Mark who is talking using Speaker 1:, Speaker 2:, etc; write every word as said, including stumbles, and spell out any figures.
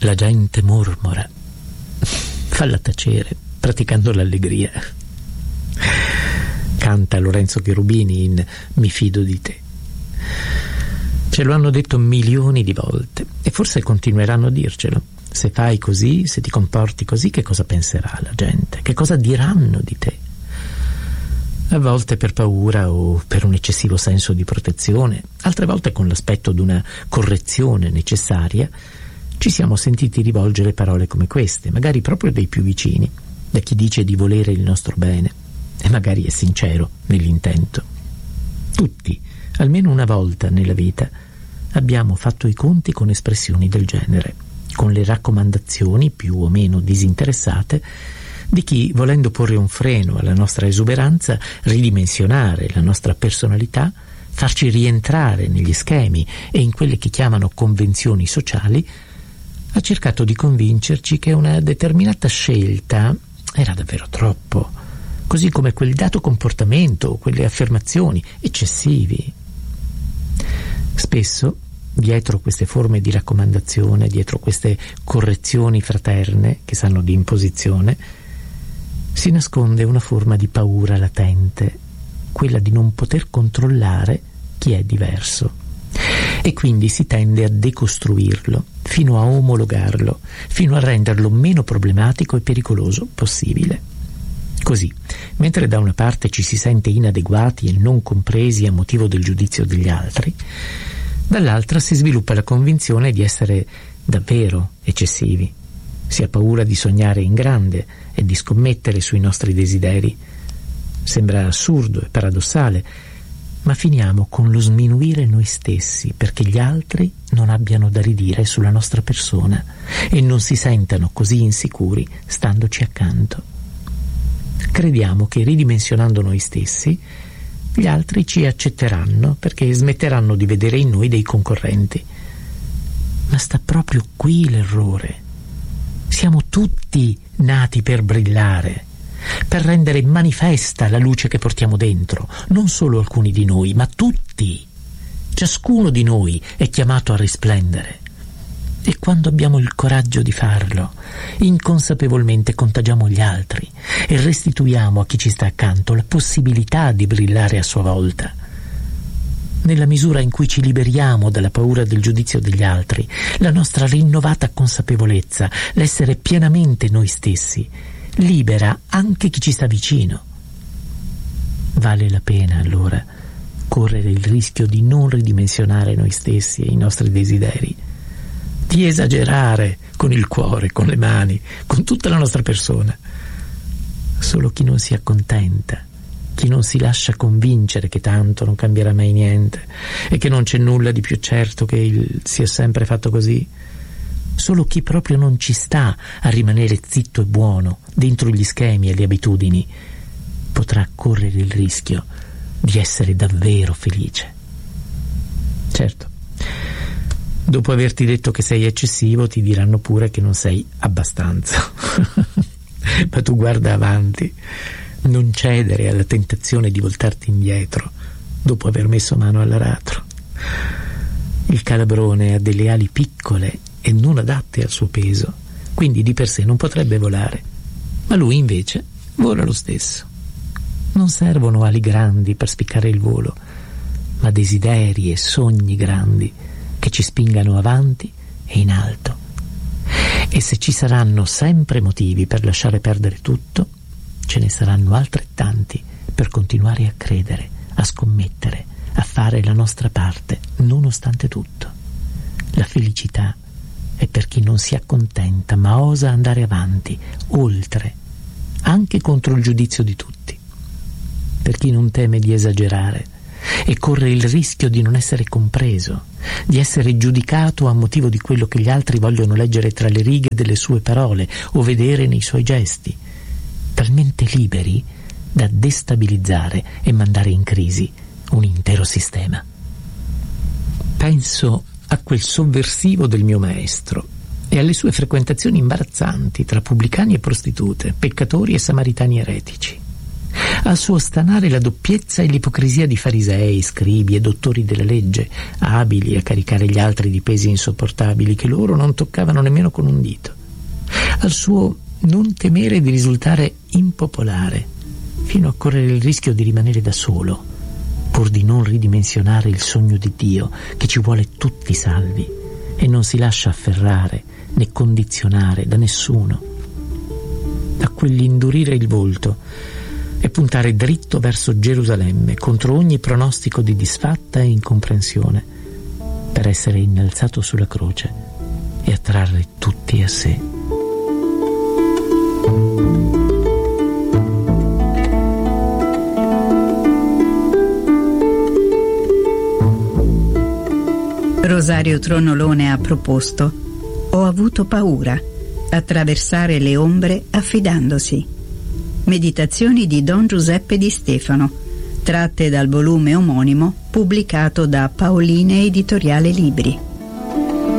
Speaker 1: La gente mormora. Falla tacere, praticando l'allegria. Canta Lorenzo Cherubini in Mi fido di te. Ce lo hanno detto milioni di volte e forse continueranno a dircelo. Se fai così, se ti comporti così, che cosa penserà la gente? Che cosa diranno di te? A volte per paura o per un eccessivo senso di protezione, altre volte con l'aspetto di una correzione necessaria, ci siamo sentiti rivolgere parole come queste, magari proprio dai più vicini, da chi dice di volere il nostro bene e magari è sincero nell'intento. Tutti, almeno una volta nella vita, abbiamo fatto i conti con espressioni del genere, con le raccomandazioni più o meno disinteressate di chi, volendo porre un freno alla nostra esuberanza, ridimensionare la nostra personalità, farci rientrare negli schemi e in quelle che chiamano convenzioni sociali, ha cercato di convincerci che una determinata scelta era davvero troppo, così come quel dato comportamento o quelle affermazioni eccessivi. Spesso, dietro queste forme di raccomandazione, dietro queste correzioni fraterne che sanno di imposizione, si nasconde una forma di paura latente, quella di non poter controllare chi è diverso. E quindi si tende a decostruirlo, fino a omologarlo, fino a renderlo meno problematico e pericoloso possibile. Così, mentre da una parte ci si sente inadeguati e non compresi a motivo del giudizio degli altri, dall'altra si sviluppa la convinzione di essere davvero eccessivi. Si ha paura di sognare in grande e di scommettere sui nostri desideri. Sembra assurdo e paradossale, ma finiamo con lo sminuire noi stessi perché gli altri non abbiano da ridire sulla nostra persona e non si sentano così insicuri standoci accanto. Crediamo che ridimensionando noi stessi gli altri ci accetteranno perché smetteranno di vedere in noi dei concorrenti. Ma sta proprio qui l'errore. Siamo tutti nati per brillare, per rendere manifesta la luce che portiamo dentro, non solo alcuni di noi, ma tutti. Ciascuno di noi è chiamato a risplendere. E quando abbiamo il coraggio di farlo, inconsapevolmente contagiamo gli altri e restituiamo a chi ci sta accanto la possibilità di brillare a sua volta. Nella misura in cui ci liberiamo dalla paura del giudizio degli altri, la nostra rinnovata consapevolezza, l'essere pienamente noi stessi, libera anche chi ci sta vicino. Vale la pena, allora, correre il rischio di non ridimensionare noi stessi e i nostri desideri, di esagerare con il cuore, con le mani, con tutta la nostra persona. Solo chi non si accontenta, chi non si lascia convincere che tanto non cambierà mai niente e che non c'è nulla di più certo che il sia sempre fatto così, solo chi proprio non ci sta a rimanere zitto e buono dentro gli schemi e le abitudini potrà correre il rischio di essere davvero felice. Certo, dopo averti detto che sei eccessivo ti diranno pure che non sei abbastanza. Ma tu guarda avanti, non cedere alla tentazione di voltarti indietro dopo aver messo mano all'aratro. Il calabrone ha delle ali piccole e non adatte al suo peso, quindi di per sé non potrebbe volare, ma lui invece vola lo stesso. Non servono ali grandi per spiccare il volo, ma desideri e sogni grandi che ci spingano avanti e in alto. E se ci saranno sempre motivi per lasciare perdere tutto, ce ne saranno altrettanti per continuare a credere, a scommettere, a fare la nostra parte, nonostante tutto. La felicità è per chi non si accontenta, ma osa andare avanti, oltre, anche contro il giudizio di tutti. Per chi non teme di esagerare e corre il rischio di non essere compreso, di essere giudicato a motivo di quello che gli altri vogliono leggere tra le righe delle sue parole o vedere nei suoi gesti, talmente liberi da destabilizzare e mandare in crisi un intero sistema. Penso a quel sovversivo del mio maestro e alle sue frequentazioni imbarazzanti tra pubblicani e prostitute, peccatori e samaritani eretici. Al suo stanare la doppiezza e l'ipocrisia di farisei, scribi e dottori della legge, abili a caricare gli altri di pesi insopportabili che loro non toccavano nemmeno con un dito. Al suo non temere di risultare impopolare, fino a correre il rischio di rimanere da solo, pur di non ridimensionare il sogno di Dio che ci vuole tutti salvi e non si lascia afferrare né condizionare da nessuno. A quell'indurire il volto e puntare dritto verso Gerusalemme contro ogni pronostico di disfatta e incomprensione, per essere innalzato sulla croce e attrarre tutti a sé.
Speaker 2: Rosario Tronolone ha proposto: ho avuto paura, attraversare le ombre affidandosi. Meditazioni di Don Giuseppe Di Stefano, tratte dal volume omonimo pubblicato da Paoline Editoriale Libri.